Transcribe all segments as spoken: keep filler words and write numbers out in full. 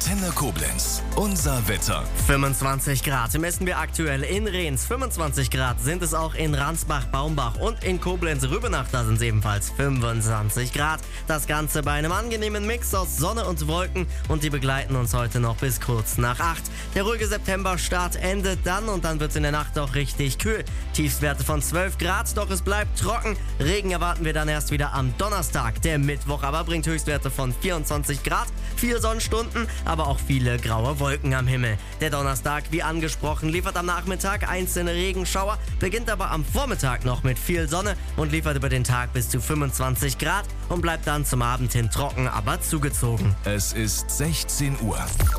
Antenne Koblenz. Unser Wetter. fünfundzwanzig Grad messen wir aktuell in Rehns. fünfundzwanzig Grad sind es auch in Ransbach-Baumbach und in Koblenz-Rübenach. Da sind es ebenfalls fünfundzwanzig Grad. Das Ganze bei einem angenehmen Mix aus Sonne und Wolken und die begleiten uns heute noch bis kurz nach acht. Der ruhige Septemberstart endet dann und dann wird es in der Nacht auch richtig kühl. Tiefstwerte von zwölf Grad, doch es bleibt trocken. Regen erwarten wir dann erst wieder am Donnerstag. Der Mittwoch aber bringt Höchstwerte von vierundzwanzig Grad, vier Sonnenstunden, aber auch viele graue Wolken am Himmel. Der Donnerstag, wie angesprochen, liefert am Nachmittag einzelne Regenschauer, beginnt aber am Vormittag noch mit viel Sonne und liefert über den Tag bis zu fünfundzwanzig Grad und bleibt dann zum Abend hin trocken, aber zugezogen. Es ist sechzehn Uhr.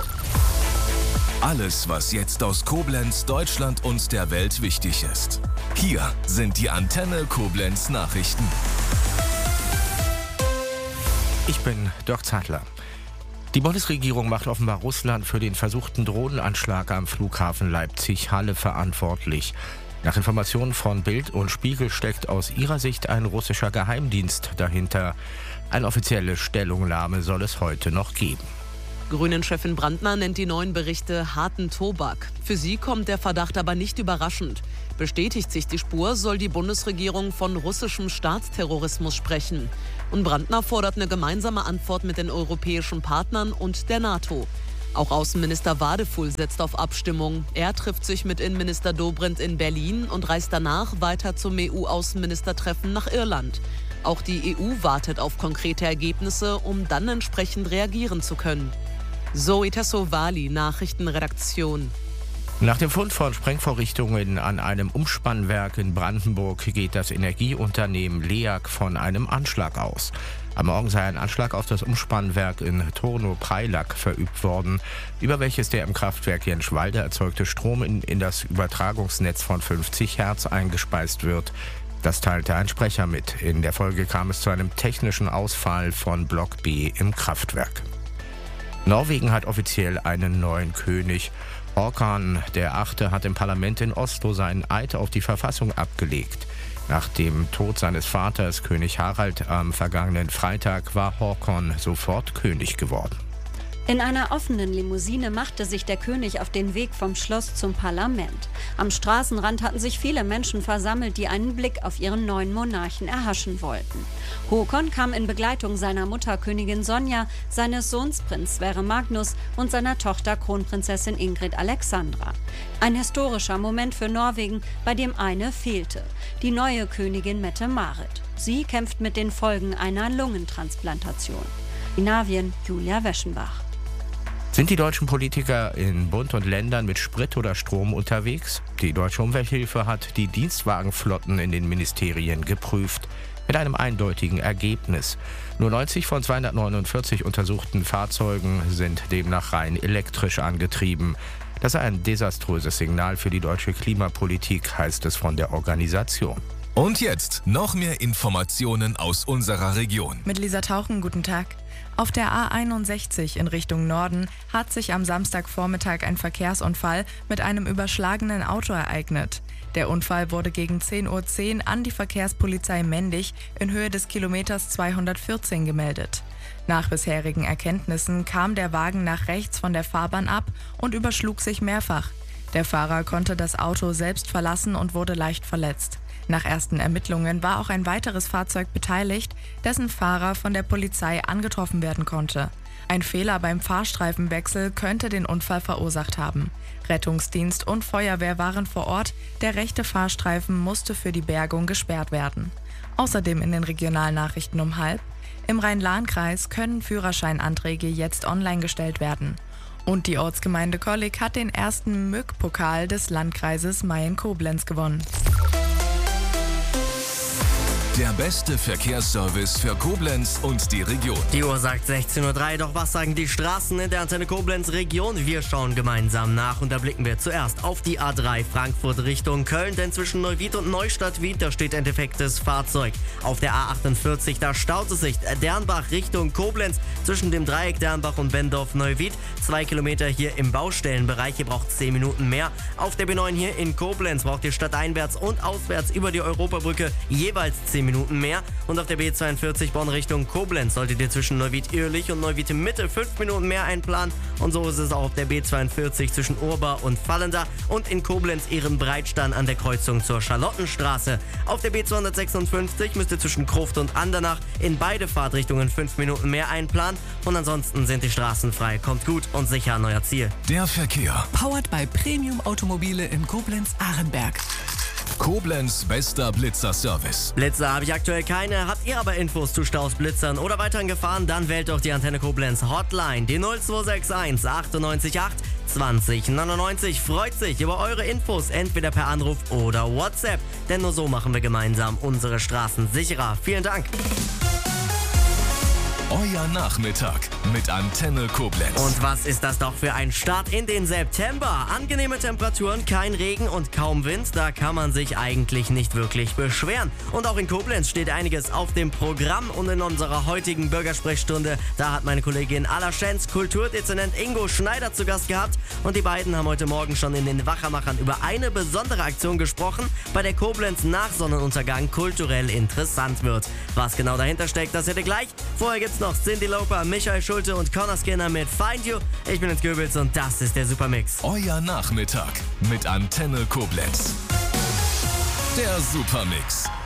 Alles, was jetzt aus Koblenz, Deutschland und der Welt wichtig ist. Hier sind die Antenne Koblenz Nachrichten. Ich bin Dirk Zeitler. Die Bundesregierung macht offenbar Russland für den versuchten Drohnenanschlag am Flughafen Leipzig-Halle verantwortlich. Nach Informationen von Bild und Spiegel steckt aus ihrer Sicht ein russischer Geheimdienst dahinter. Eine offizielle Stellungnahme soll es heute noch geben. Grünen-Chefin Brandner nennt die neuen Berichte harten Tobak. Für sie kommt der Verdacht aber nicht überraschend. Bestätigt sich die Spur, soll die Bundesregierung von russischem Staatsterrorismus sprechen. Und Brandner fordert eine gemeinsame Antwort mit den europäischen Partnern und der NATO. Auch Außenminister Wadefuhl setzt auf Abstimmung. Er trifft sich mit Innenminister Dobrindt in Berlin und reist danach weiter zum E U-Außenministertreffen nach Irland. Auch die E U wartet auf konkrete Ergebnisse, um dann entsprechend reagieren zu können. Zoe Tassovali, Nachrichtenredaktion. Nach dem Fund von Sprengvorrichtungen an einem Umspannwerk in Brandenburg geht das Energieunternehmen LEAG von einem Anschlag aus. Am Morgen sei ein Anschlag auf das Umspannwerk in Turno-Preilack verübt worden, über welches der im Kraftwerk Jenschwalde erzeugte Strom in, in das Übertragungsnetz von fünfzig Hertz eingespeist wird. Das teilte ein Sprecher mit. In der Folge kam es zu einem technischen Ausfall von Block B im Kraftwerk. Norwegen hat offiziell einen neuen König. Håkon der Achte hat im Parlament in Oslo seinen Eid auf die Verfassung abgelegt. Nach dem Tod seines Vaters, König Harald, am vergangenen Freitag war Håkon sofort König geworden. In einer offenen Limousine machte sich der König auf den Weg vom Schloss zum Parlament. Am Straßenrand hatten sich viele Menschen versammelt, die einen Blick auf ihren neuen Monarchen erhaschen wollten. Håkon kam in Begleitung seiner Mutter Königin Sonja, seines Sohns Prinz Sverre Magnus und seiner Tochter Kronprinzessin Ingrid Alexandra. Ein historischer Moment für Norwegen, bei dem eine fehlte: die neue Königin Mette-Marit. Sie kämpft mit den Folgen einer Lungentransplantation. Skandinavien, Julia Weschenbach. Sind die deutschen Politiker in Bund und Ländern mit Sprit oder Strom unterwegs? Die Deutsche Umwelthilfe hat die Dienstwagenflotten in den Ministerien geprüft. Mit einem eindeutigen Ergebnis. Nur neunzig von zweihundertneunundvierzig untersuchten Fahrzeugen sind demnach rein elektrisch angetrieben. Das sei ein desaströses Signal für die deutsche Klimapolitik, heißt es von der Organisation. Und jetzt noch mehr Informationen aus unserer Region. Mit Lisa Tauchen, guten Tag. Auf der A einundsechzig in Richtung Norden hat sich am Samstagvormittag ein Verkehrsunfall mit einem überschlagenen Auto ereignet. Der Unfall wurde gegen zehn Uhr zehn an die Verkehrspolizei Mendig in Höhe des Kilometers zweihundertvierzehn gemeldet. Nach bisherigen Erkenntnissen kam der Wagen nach rechts von der Fahrbahn ab und überschlug sich mehrfach. Der Fahrer konnte das Auto selbst verlassen und wurde leicht verletzt. Nach ersten Ermittlungen war auch ein weiteres Fahrzeug beteiligt, dessen Fahrer von der Polizei angetroffen werden konnte. Ein Fehler beim Fahrstreifenwechsel könnte den Unfall verursacht haben. Rettungsdienst und Feuerwehr waren vor Ort, der rechte Fahrstreifen musste für die Bergung gesperrt werden. Außerdem in den Regionalnachrichten um halb: Im Rhein-Lahn-Kreis können Führerscheinanträge jetzt online gestellt werden. Und die Ortsgemeinde Kollig hat den ersten Mück-Pokal des Landkreises Mayen-Koblenz gewonnen. Der beste Verkehrsservice für Koblenz und die Region. Die Uhr sagt sechzehn Uhr drei, doch was sagen die Straßen in der Antenne Koblenz Region? Wir schauen gemeinsam nach und da blicken wir zuerst auf die A drei Frankfurt Richtung Köln, denn zwischen Neuwied und Neustadt-Wied, da steht ein defektes Fahrzeug. Auf der A achtundvierzig, da staut es sich Dernbach Richtung Koblenz zwischen dem Dreieck Dernbach und Bendorf-Neuwied. Zwei Kilometer hier im Baustellenbereich, hier braucht es zehn Minuten mehr. Auf der B neun hier in Koblenz braucht ihr stadteinwärts und auswärts über die Europabrücke jeweils zehn zehn Minuten mehr. Und auf der B zweiundvierzig Bonn Richtung Koblenz solltet ihr zwischen Neuwied-Irlich und Neuwied-Mitte fünf Minuten mehr einplanen. Und so ist es auch auf der B zweiundvierzig zwischen Urba und Fallenda und in Koblenz Ehrenbreitstein an der Kreuzung zur Charlottenstraße. Auf der B zweihundertsechsundfünfzig müsst ihr zwischen Kroft und Andernach in beide Fahrtrichtungen fünf Minuten mehr einplanen. Und ansonsten sind die Straßen frei. Kommt gut und sicher an euer Ziel. Der Verkehr. Powered by Premium Automobile in Koblenz-Ahrenberg. Koblenz bester Blitzer-Service. Blitzer habe ich aktuell keine. Habt ihr aber Infos zu Staus, Blitzern oder weiteren Gefahren, dann wählt doch die Antenne Koblenz Hotline. Die null zwei sechs eins achtundneunzig acht zwanzig neunundneunzig freut sich über eure Infos, entweder per Anruf oder WhatsApp. Denn nur so machen wir gemeinsam unsere Straßen sicherer. Vielen Dank. Euer Nachmittag mit Antenne Koblenz. Und was ist das doch für ein Start in den September? Angenehme Temperaturen, kein Regen und kaum Wind. Da kann man sich eigentlich nicht wirklich beschweren. Und auch in Koblenz steht einiges auf dem Programm. Und in unserer heutigen Bürgersprechstunde, da hat meine Kollegin Allerschenz Kulturdezernent Ingo Schneider zu Gast gehabt. Und die beiden haben heute Morgen schon in den Wachermachern über eine besondere Aktion gesprochen, bei der Koblenz nach Sonnenuntergang kulturell interessant wird. Was genau dahinter steckt, das hört ihr gleich. Vorher gibt's noch Cyndi Lauper, Michael Schulte und Connor Skinner mit Find You. Ich bin Ins Goebbels und das ist der Supermix. Euer Nachmittag mit Antenne Koblenz. Der Supermix.